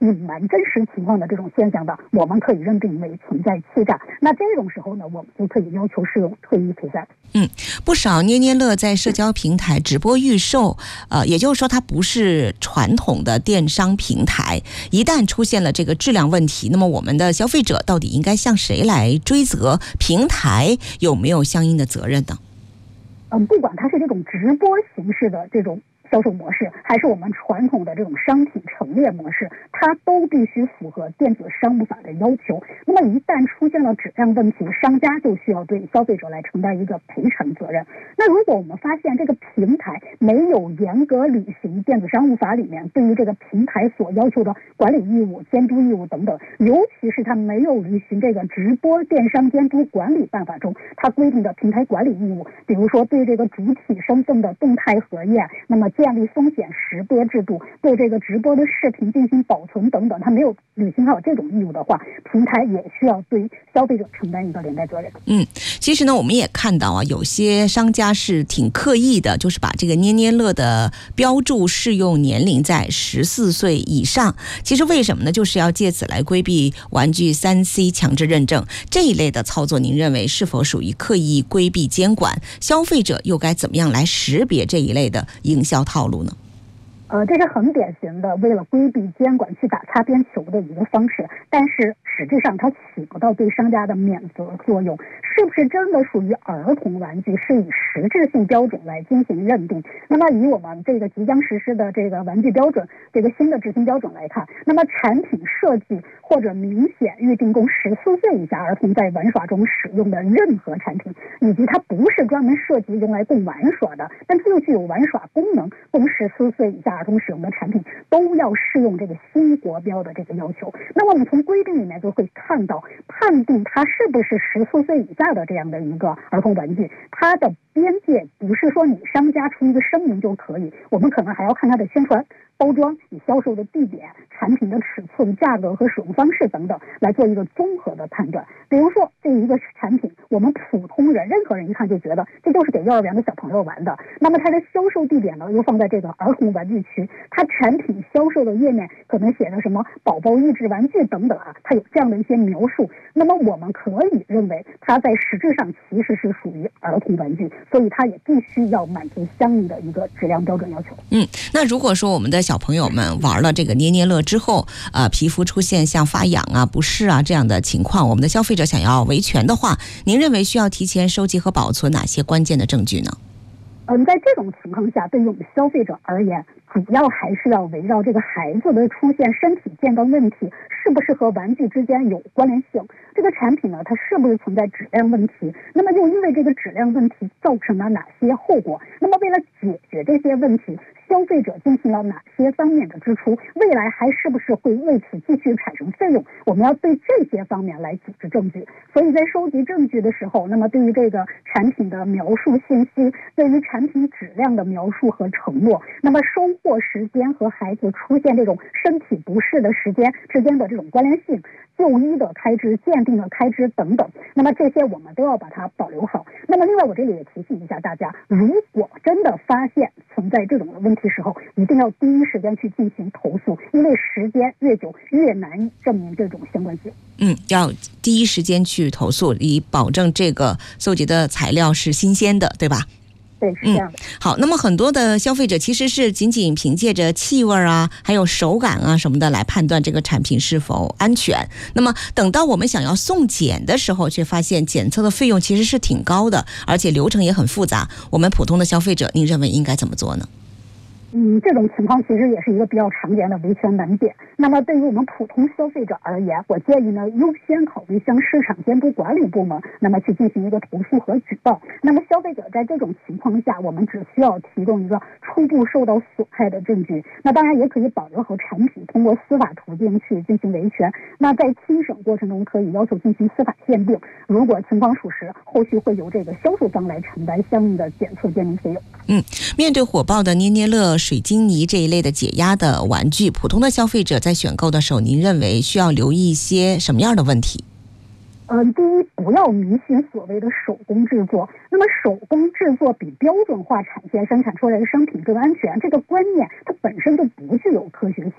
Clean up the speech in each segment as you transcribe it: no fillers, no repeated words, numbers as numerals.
隐瞒真实情况的这种现象的，我们可以认定为存在欺诈。那这种时候呢，我们就可以要求适用退一赔三。 不少捏捏乐在社交平台直播预售，也就是说它不是传统的电商平台。一旦出现了这个质量问题，那么我们的消费者到底应该向谁来追责？平台有没有相应的责任呢？ 不管它是这种直播形式的这种销售模式，还是我们传统的这种商品陈列模式，它都必须符合电子商务法的要求。那么一旦出现了质量问题，商家就需要对消费者来承担一个赔偿责任。那如果我们发现这个平台没有严格履行电子商务法里面对于这个平台所要求的管理义务、监督义务等等，尤其是它没有履行这个直播电商监督管理办法中它规定的平台管理义务，比如说对这个主体身份的动态核验，那么建立风险识别制度，对这个直播的视频进行保存等等，它没有履行好这种义务的话，平台也需要对消费者承担一个连带责任。 其实呢，我们也看到啊，有些商家是挺刻意的，就是把这个捏捏乐的标注适用年龄在14岁以上。其实为什么呢？就是要借此来规避玩具3C 强制认证这一类的操作。您认为是否属于刻意规避监管？消费者又该怎么样来识别这一类的营销套路呢？ 这是很典型的为了规避监管去打擦边球的一个方式，但是实质上它起不到对商家的免责作用。是不是真的属于儿童玩具，是以实质性标准来进行认定。那么以我们这个即将实施的这个玩具标准，这个新的执行标准来看，那么产品设计或者明显预定供14岁以下儿童在玩耍中使用的任何产品，以及它不是专门设计用来供玩耍的，但它又具有玩耍功能，供14岁以下儿童使用的产品，都要适用这个新国标的这个要求。那么我们从规定里面就会看到，判定它是不是14岁以下的这样的一个儿童玩具，它的边界不是说你商家出一个声明就可以，我们可能还要看它的宣传、包装、以销售的地点、产品的尺寸、价格和使用方式等等，来做一个综合的判断。比如说这一个产品，我们普通人任何人一看就觉得这就是给幼儿园的小朋友玩的，那么它的销售地点呢又放在这个儿童玩具区，它产品销售的页面可能写着什么宝宝益智玩具等等啊，它有这样的一些描述，那么我们可以认为它在实质上其实是属于儿童玩具，所以它也必须要满足相应的一个质量标准要求。 那如果说我们的小朋友们玩了这个捏捏乐之后，皮肤出现像发痒啊、不适啊这样的情况，我们的消费者想要维权的话，您认为需要提前收集和保存哪些关键的证据呢？ 在这种情况下，对于我们消费者而言，主要还是要围绕这个孩子的出现身体健康问题是不是和玩具之间有关联性，这个产品呢它是不是存在质量问题，那么又因为这个质量问题造成了哪些后果，那么为了解决这些问题，消费者进行了哪些方面的支出，未来还是不是会为此继续产生费用，我们要对这些方面来组织证据。所以在收集证据的时候，那么对于这个产品的描述信息，对于产品质量的描述和承诺，那么收货时间和孩子出现这种身体不适的时间之间的这种关联性，就医的开支、鉴定的开支等等，那么这些我们都要把它保留好。那么另外我这里也提醒一下大家，如果真的发现存在这种问题时候，一定要第一时间去进行投诉，因为时间越久越难证明这种相关性。 要第一时间去投诉，以保证这个搜集的材料是新鲜的，对吧？ 对，是这样的。 好，那么很多的消费者其实是仅仅凭借着气味啊，还有手感啊什么的来判断这个产品是否安全。那么等到我们想要送检的时候，却发现检测的费用其实是挺高的，而且流程也很复杂。我们普通的消费者，您认为应该怎么做呢？ 这种情况其实也是一个比较常见的维权难点。那么对于我们普通消费者而言，我建议呢优先考虑向市场监督管理部门那么去进行一个投诉和举报。那么消费者在这种情况下，我们只需要提供一个初步受到损害的证据，那当然也可以保留好产品，通过司法途径去进行维权。那在听审过程中可以要求进行司法鉴定，如果情况属实，后续会由这个销售商来承担相应的检测鉴定费用。 面对火爆的捏捏乐、水晶泥这一类的解压的玩具，普通的消费者在选购的时候，您认为需要留意一些什么样的问题？ 第一，不要迷信所谓的手工制作。那么手工制作比标准化产线生产出来的商品更安全，这个观念它本身就不具有科学性。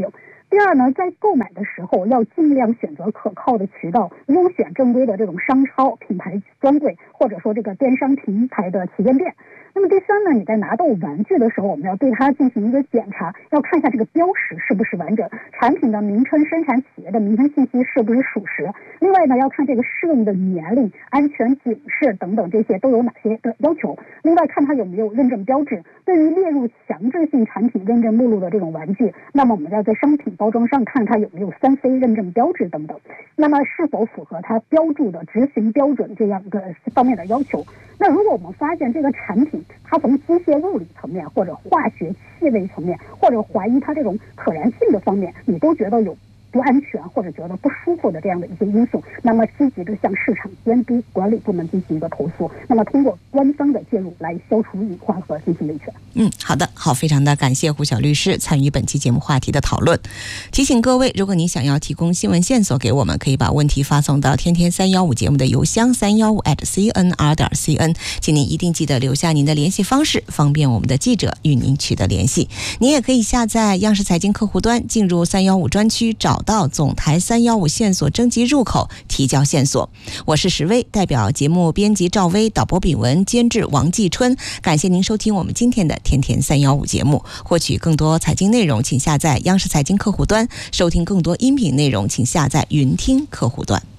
第二呢，在购买的时候要尽量选择可靠的渠道，优选正规的这种商超、品牌专柜，或者说这个电商平台的旗舰店。那么第三呢，你在拿到玩具的时候，我们要对它进行一个检查，要看一下这个标识是不是完整，产品的名称、生产企业的名称信息是不是属实。另外呢，要看这个适用的年龄、安全警示等等，这些都有哪些的要求。另外看它有没有认证标志。对于列入强制性产品认证目录的这种玩具，那么我们要在商品包装上看它有没有3C 认证标志等等，那么是否符合它标注的执行标准这样一个方面的要求。那如果我们发现这个产品它从机械物理层面或者化学气味层面，或者怀疑它这种可燃性的方面，你都觉得有不安全或者觉得不舒服的这样的一些因素，那么积极的向市场监督管理部门进行一个投诉，那么通过官方的介入来消除隐患和进行维权。 好的，好，非常的感谢胡晓律师参与本期节目话题的讨论。提醒各位，如果你想要提供新闻线索给我们，可以把问题发送到天天315节目的邮箱315@cnr.cn，请您一定记得留下您的联系方式，方便我们的记者与您取得联系。您也可以下载央视财经客户端，进入315专区，找到总台315线索征集入口，提交线索。我是石薇，代表节目编辑赵薇、导播炳文、监制王继春，感谢您收听我们今天的天天315节目。获取更多财经内容，请下载央视财经客户端；收听更多音频内容，请下载云听客户端。